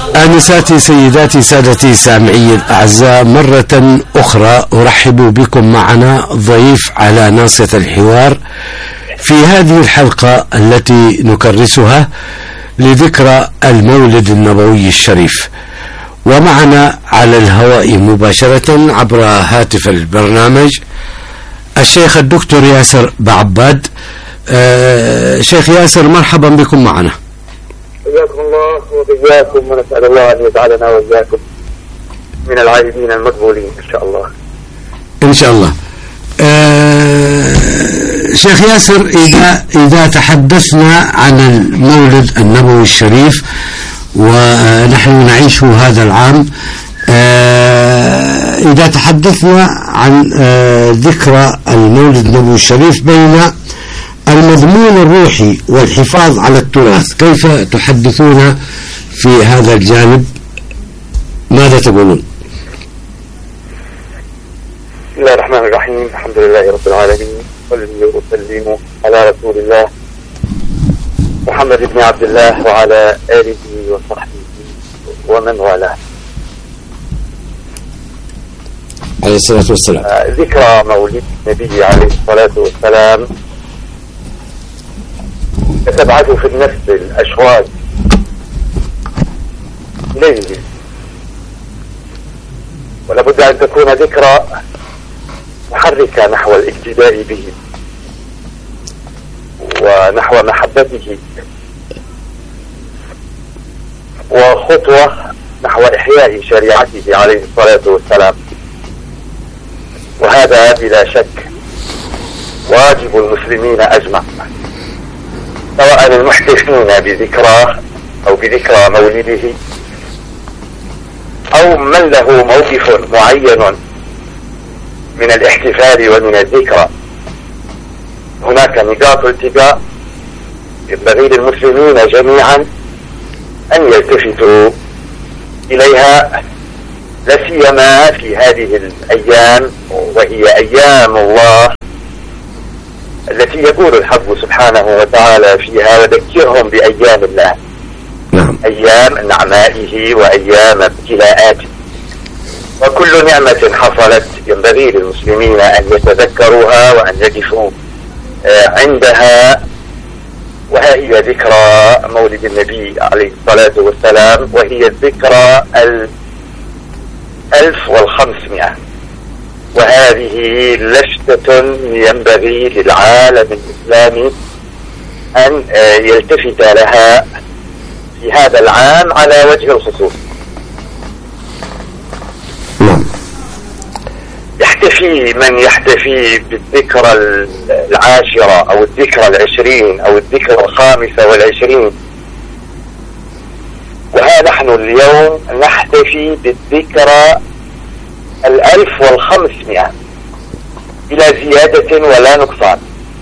آنساتي سيداتي سادتي سامعي الأعزاء، مرة أخرى أرحب بكم معنا ضيف على ناصية الحوار في هذه الحلقة التي نكرسها لذكرى المولد النبوي الشريف. ومعنا على الهواء مباشرة عبر هاتف البرنامج الشيخ الدكتور ياسر بعباد. شيخ ياسر، مرحبا بكم معنا. حياكم الله وبياكم، ونسأل الله أن يجعلنا وإياكم من العائدين المقبولين إن شاء الله. إن شاء الله. شيخ ياسر، إذا تحدثنا عن المولد النبوي الشريف ونحن نعيش هذا العام، إذا تحدثنا عن ذكرى المولد النبوي الشريف بين المضمون الروحي والحفاظ على التراث، كيف تحدثون في هذا الجانب؟ ماذا تقولون؟ بسم الله الرحمن الرحيم، الحمد لله رب العالمين، صلي وسلم على رسول الله محمد بن عبد الله وعلى آله وصحبه ومن والاه عليه الصلاة والسلام. ذكرى مولد النبي عليه الصلاة والسلام تبعث في النفس الأشواق ليل، ولابد أن تكون ذكرى محركة نحو الاقتداء به ونحو محبته، وخطوة نحو إحياء شريعته عليه الصلاة والسلام. وهذا بلا شك واجب المسلمين أجمع، سواء المحتفين بذكراه أو بذكرى مولده، أو من له موقف معين من الاحتفال ومن الذكرى. هناك نقاط التقاء ينبغي للمسلمين جميعا أن يلتفتوا إليها، لا سيما في هذه الأيام، وهي أيام الله التي يقول الحق سبحانه وتعالى فيها: وذكرهم بأيام الله. نعم. أيام نعمائه وأيام ابتلاءاته، وكل نعمة حصلت ينبغي للمسلمين أن يتذكروها وأن يقفوا عندها. وها هي ذكرى مولد النبي عليه الصلاة والسلام، وهي الذكرى 1500، وهذه لفتة ينبغي للعالم الإسلامي أن يلتفت لها في هذا العام على وجه الخصوص. يحتفي من يحتفي بالذكرى 10 أو الذكرى 20 أو الذكرى 25، وها نحن اليوم نحتفي بالذكرى 1500 بلا زيادة ولا نقصان.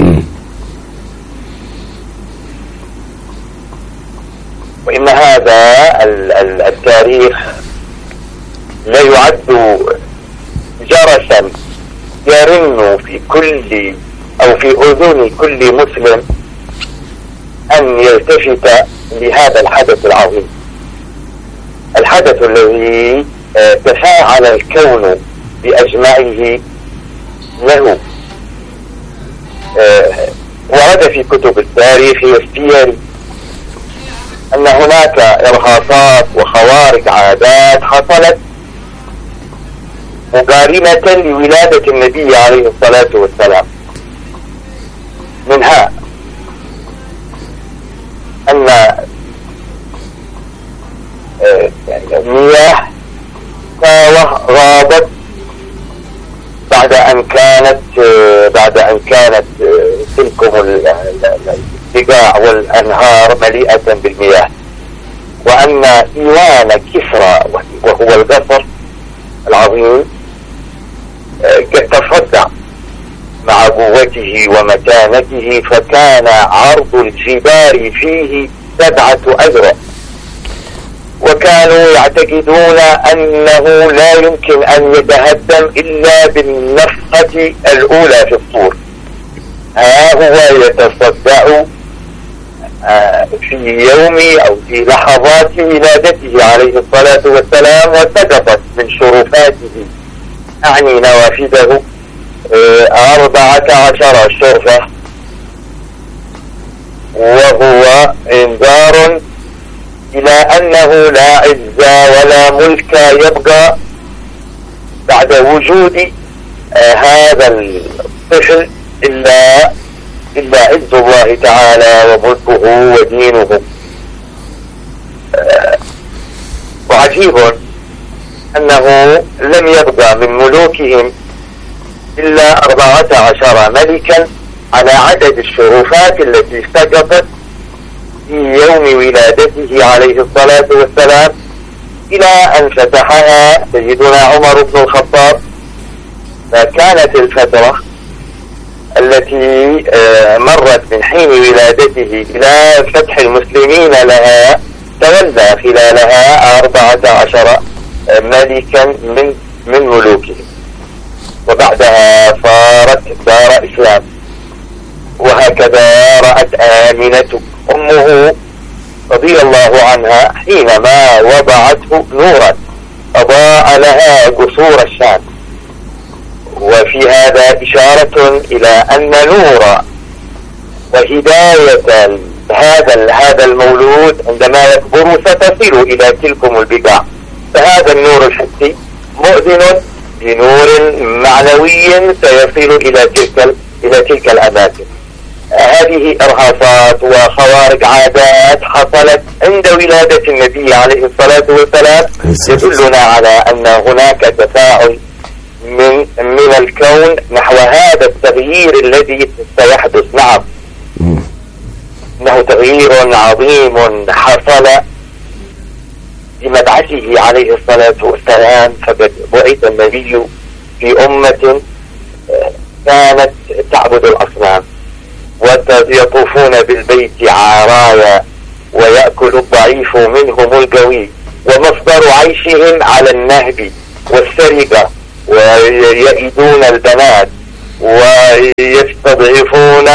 وإن هذا التاريخ لا يعد جرسا يرن في كل أو في أذن كل مسلم أن يلتفت لهذا الحدث العظيم، الحدث الذي تفاعل الكون بأجمعه له. ورد في كتب التاريخ والسير أن هناك إرهاصات وخوارق عادات حصلت مقارنة لولادة النبي عليه الصلاة والسلام. منها أن مياه غابت بعد أن كانت تلكم البقاع والأنهار مليئة بالمياه، وأن إيوان كسرى وهو القصر العظيم قد تصدع مع قوته ومتانته، فكان عرض الجدار فيه 7 أذرع، وكانوا يعتقدون أنه لا يمكن أن يتهدم إلا بالنفخة الأولى في الطور. ها هو يتصدع في يوم أو في لحظات ولادته عليه الصلاة والسلام، وسقطت من شرفاته أعني نوافذه 14 شرفة، وهو إنذار إلى أنه لا عز ولا ملك يبقى بعد وجود هذا الطفل إلا عز الله تعالى وملكه ودينه. وعجيب أنه لم يبقى من ملوكهم إلا 14 ملكا على عدد الشرفات التي سقطت في يوم ولادته عليه الصلاة والسلام، إلى أن فتحها سيدنا عمر بن الخطاب. فكانت الفترة التي مرت من حين ولادته إلى فتح المسلمين لها تولى خلالها 14 ملكا من ملوكه، وبعدها صارت دار إسلام. وهكذا رأت آمنة أمه رضي الله عنها حينما وضعته نورا أضاء لها قصور الشام. وفي هذا إشارة إلى أن نور وهداية هذا المولود عندما يكبر ستصل إلى تلكم البقاع. فهذا النور الحسي مؤذن بنور معنوي سيصل إلى تلك الأماكن. هذه إرهاصات وخوارق عادات حصلت عند ولادة النبي عليه الصلاة والسلام يدلنا على أن هناك تفاعل من الكون نحو هذا التغيير الذي سيحدث. نعم، إنه تغيير عظيم حصل بمبعثه عليه الصلاة والسلام. فقد بعث النبي في أمة كانت تعبد الأصنام ويطوفون بالبيت عرايا ويأكل الضعيف منهم القوي، ومصدر عيشهم على النهب والسرقة، ويئدون البنات ويستضعفون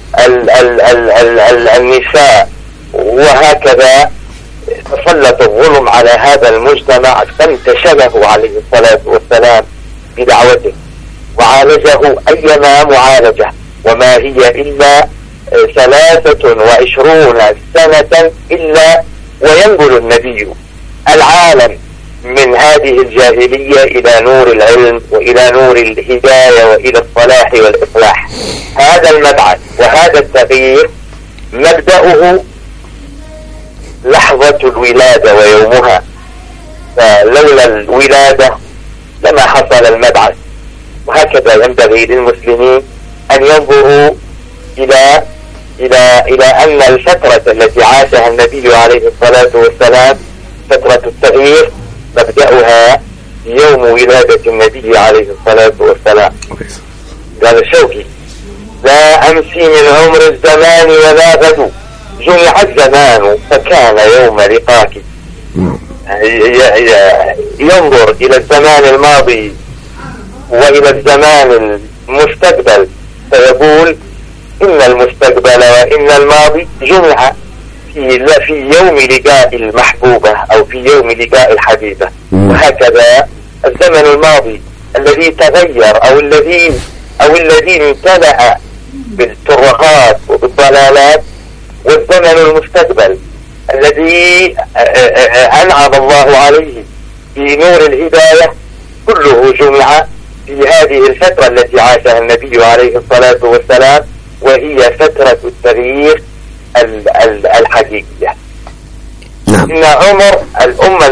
النساء، وهكذا تسلط الظلم على هذا المجتمع. فانتشله عليه الصلاة والسلام بدعوته وعالجه أيما معالجة، وما هي إلا 23 سنة إلا وينقل النبي العالم من هذه الجاهلية إلى نور العلم وإلى نور الهداية وإلى الصلاح والإصلاح. هذا المبعث وهذا التغيير مبدأه لحظة الولادة ويومها، فلولا الولادة لما حصل المبعث. وهكذا ينبغي للمسلمين أن ينظروا إلى أن الفترة التي عاشها النبي عليه الصلاة والسلام فترة التغيير مبدأها يوم ولادة النبي عليه الصلاة والسلام. قال الشوقي: لا أمسي من عمر الزمان ولا غدو، جمع الزمان فكان يوم لقاك. ينظر إلى الزمان الماضي وإلى الزمان المستقبل فيقول إن المستقبل وإن الماضي جمع في يوم لقاء المحبوبة أو في يوم لقاء الحبيبة. وهكذا الزمن الماضي الذي تغير أو الذي امتلأ بالترهات وبالضلالات، والزمن المستقبل الذي أنعم الله عليه بنور الهداية، كله جمع في هذه الفترة التي عاشها النبي عليه الصلاة والسلام، وهي فترة التغيير الحقيقية. إن عمر الأمة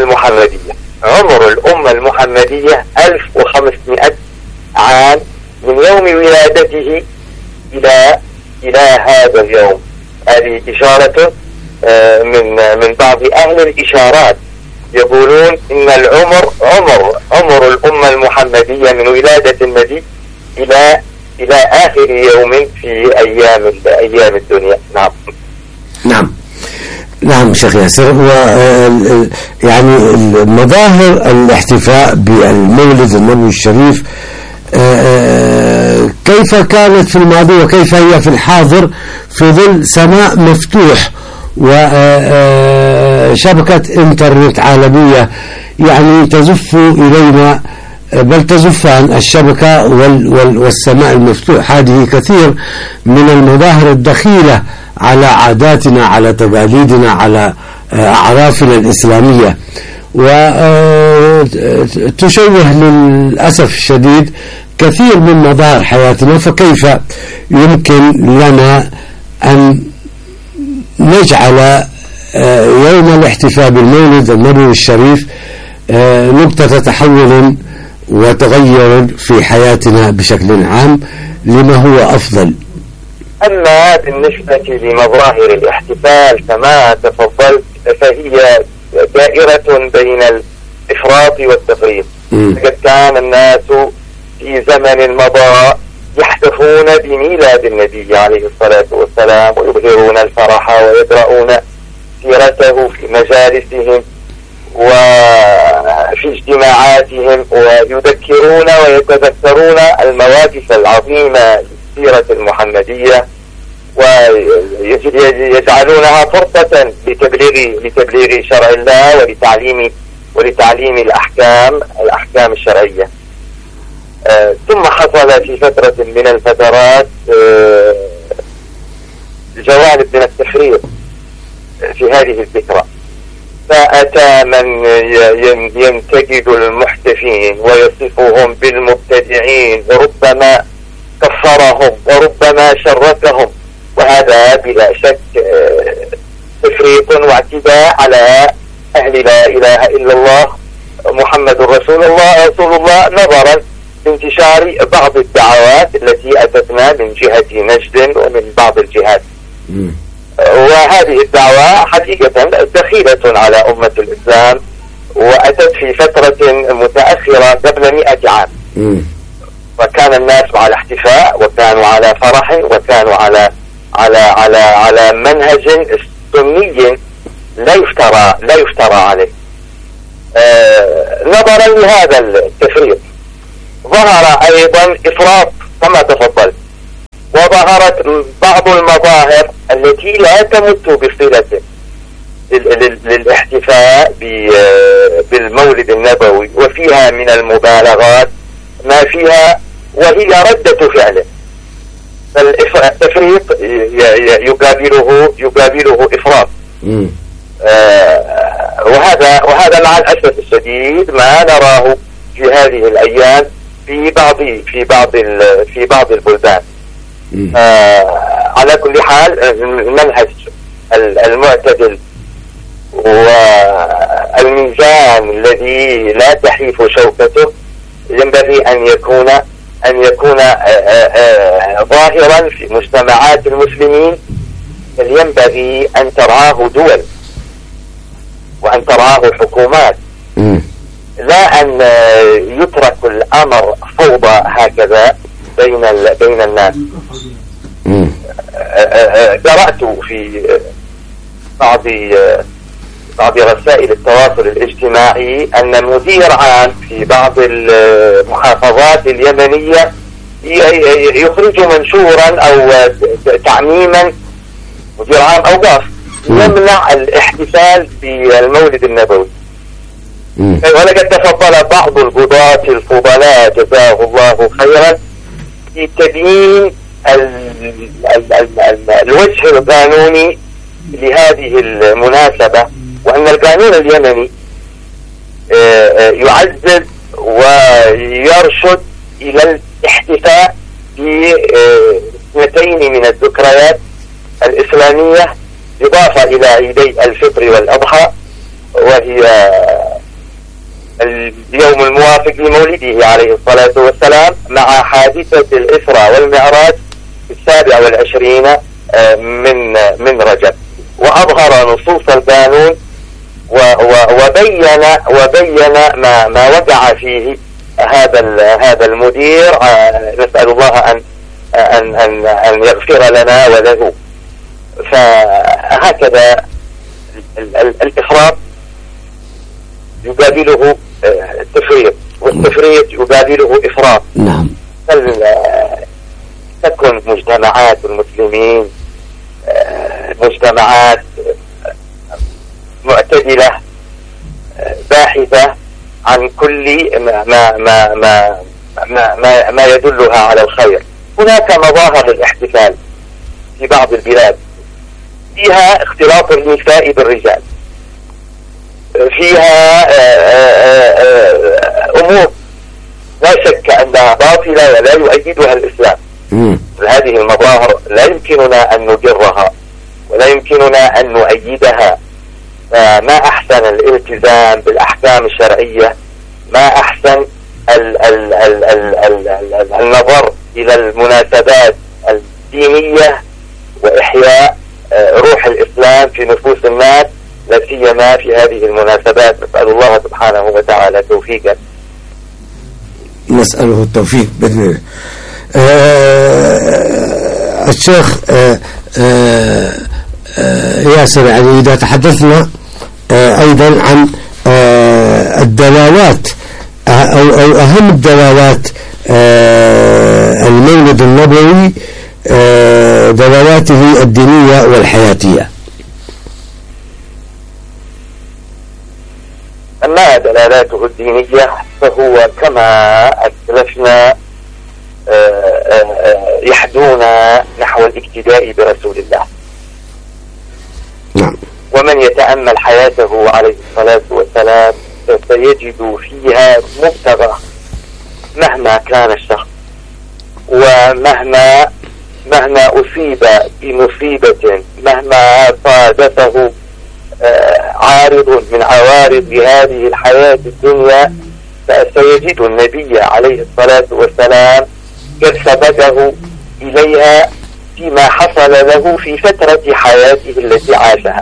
المحمدية 1500 عام من يوم ولادته إلى هذا اليوم. هذه إشارة من بعض أهل الإشارات يقولون إن عمر الأمة المحمدية من ولادة النبي إلى آخر يوم في أيام الدنيا. نعم شيخ ياسر. يعني مظاهر الاحتفاء بالمولد النبوي الشريف كيف كانت في الماضي وكيف هي في الحاضر في ظل سماء مفتوح وشبكة إنترنت عالمية يعني تزف إلينا، بل تزفان الشبكة والسماء المفتوح هذه كثير من المظاهر الدخيلة على عاداتنا، على تقاليدنا، على أعرافنا الإسلامية، وتشوه للأسف الشديد كثير من مظاهر حياتنا. فكيف يمكن لنا أن نجعل يوم الاحتفال بالمولد النبوي الشريف نقطة تحول وتغير في حياتنا بشكل عام لما هو أفضل؟ أما بالنسبة لمظاهر الاحتفال كما تفضلت فهي دائرة بين الإفراط والتفريط. قد كان الناس في زمن مضى يحتفون بميلاد النبي عليه الصلاة والسلام ويظهرون الفرح ويقرؤون سيرته في مجالسهم وفي اجتماعاتهم، ويذكرون ويتذكرون المواقف العظيمة للسيرة المحمدية، ويجعلونها فرصة لتبليغ شرع الله ولتعليم الأحكام الشرعية. ثم حصل في فترة من الفترات جوانب من التفريط في هذه الذكرى، فأتى من ينتقد المحتفين ويصفهم بالمبتدعين، وربما كفرهم وربما شركهم، وهذا بلا شك تفريط واعتداء على أهل لا إله إلا الله محمد رسول الله نظرا لانتشار بعض الدعوات التي أتتنا من جهة نجد ومن بعض الجهات. وهذه الدعوة حقيقة دخيلة على أمة الإسلام، وأتت في فترة متأخرة قبل 100 عام. وكان الناس على احتفاء، وكانوا على فرح، وكانوا على منهج سني لا يفترى عليه. نظرا لهذا التفريط ظهر أيضا إفراط كما تفضلت، وظهرت بعض المظاهر التي لا تمت بصلة للاحتفاء بالمولد النبوي، وفيها من المبالغات ما فيها وهي ردة فعل. فالتفريط يقابله إفراط. وهذا مع الأسف الشديد ما نراه في هذه الأيام في بعض البلدان. على كل حال المنهج المعتدل والميزان الذي لا تحيف شوكته ينبغي أن يكون ظاهرا في مجتمعات المسلمين، بل ينبغي أن ترعاه دول وأن ترعاه حكومات، لا أن يترك الأمر فوضى هكذا بين الناس. قرأت في بعض رسائل التواصل الاجتماعي أن مدير عام في بعض المحافظات اليمنية يخرج منشورا أو تعميما، مدير عام أوقاف، يمنع الاحتفال بالمولد النبوي. ولقد تفضل بعض القضاة الفضلاء جزاه الله خيرا في تبيين الوجه القانوني لهذه المناسبة، وأن القانون اليمني يعزز ويرشد إلى الاحتفاء باثنتين من الذكريات الإسلامية إضافة إلى عيدي الفطر والأضحى، وهي اليوم الموافق لمولده عليه الصلاة والسلام مع حادثة الإسراء والمعراج في 27 من رجب. وأظهر نصوص القانون وبين ما وقع فيه هذا المدير. نسأل الله أن يغفر لنا وله. فهكذا الإفراط يقابله التفريط، والتفريط يقابله إفراط. نعم. تكن مجتمعات المسلمين مجتمعات عن كل ما يدلها على الخير. هناك مظاهر للاحتفال في بعض البلاد فيها اختلاط النساء بالرجال، فيها أمور لا شك أنها باطلة ولا يؤيدها الإسلام. هذه المظاهر لا يمكننا أن نجرها ولا يمكننا أن نؤيدها. ما أحسن الالتزام بالأحكام الشرعية، ما أحسن النظر إلى المناسبات الدينية وإحياء روح الإسلام في نفوس الناس، لا سيما في هذه المناسبات. نسأل الله سبحانه وتعالى توفيقا. نسأله التوفيق بإذن الله. الشيخ ياسر علي، إذا تحدثنا أيضا عن الدلالات أو أهم الدلالات المولد النبوي، دلالاته الدينية والحياتية. أما دلالاته الدينية فهو كما أسلفنا يحدونا نحو الاقتداء برسول الله. نعم. ومن يتأمل حياته عليه الصلاة والسلام سيجد فيها مبتغى مهما كان الشخص، ومهما أصيب بمصيبة، مهما صادفه عارض من عوارض هذه الحياة الدنيا، فسيجد النبي عليه الصلاة والسلام قد سبقه إليها فيما حصل له في فترة حياته التي عاشها.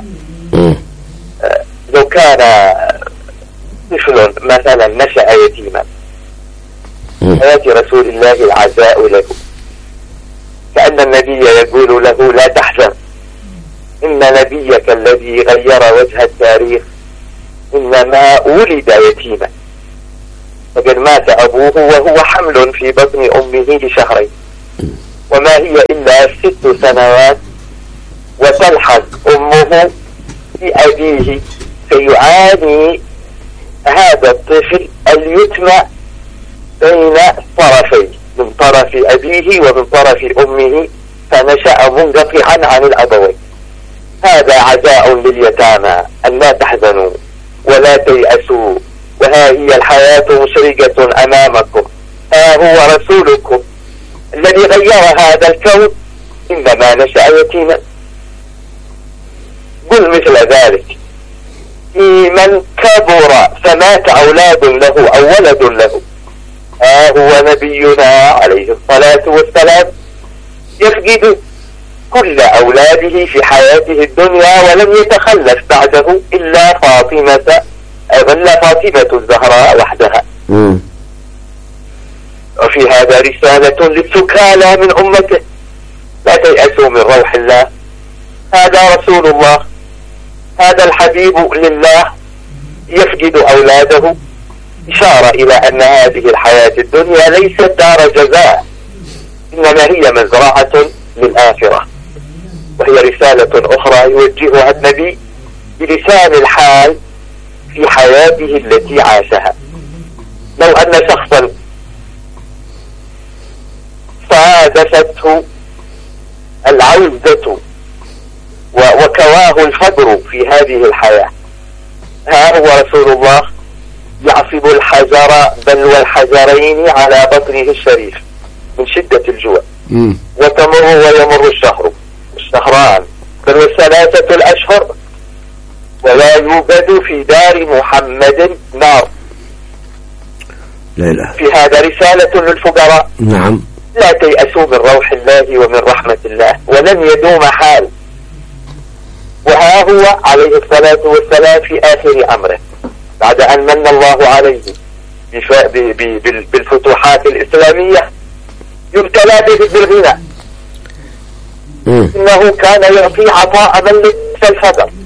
لو كان طفل مثلا نشأ يتيما، حياة رسول الله العزاء له، كأن النبي يقول له لا تحزن، إن نبيك الذي غير وجه التاريخ إنما ولد يتيما، فقد مات أبوه وهو حمل في بطن أمه لشهرين، وما هي إلا 6 سنوات، وتلحظ أمه بأبيه سيعاني هذا الطفل اليتم بين طرفين، من طرف أبيه ومن طرف أمه، فنشأ منقطعا عن الأبوين. هذا عزاء لليتامى أن لا تحزنوا ولا تيأسوا، وها هي الحياة مشرقة أمامكم، ها هو رسولكم الذي غير هذا الكون إنما نشأ يتيما. قل مثل ذلك في من كبر فمات أولاد له أو ولد له، ها هو نبينا عليه الصلاة والسلام يفقد كل أولاده في حياته الدنيا، ولم يتخلف بعده إلا فاطمة الزهراء وحدها. وفي هذا رسالة للسكالى من أمته، لا تيأسوا من روح الله. هذا رسول الله، هذا الحبيب لله يفقد أولاده، إشارة إلى أن هذه الحياة الدنيا ليست دار جزاء، إنما هي مزرعة للآخرة. وهي رسالة أخرى يوجهها النبي بلسان الحال في حياته التي عاشها. لو أن شخصا صادفته العوزة وكواه الفقر في هذه الحياة، ها هو رسول الله يعصب الحجر بل والحجرين على بطنه الشريف من شدة الجوع، وتمر ويمر الشهر الشهران بل و3 الأشهر، ولا يوجد في دار محمد نار. لا. في هذا رسالة للفقراء. نعم. لا تيأسوا من روح الله ومن رحمة الله، ولن يدوم حال. وها هو عليه الصلاة والسلام في آخر أمره بعد أن من الله عليه بالفتوحات الإسلامية يبتلى به بالغنى. إنه كان يعطي عطاء من ليس الفقر،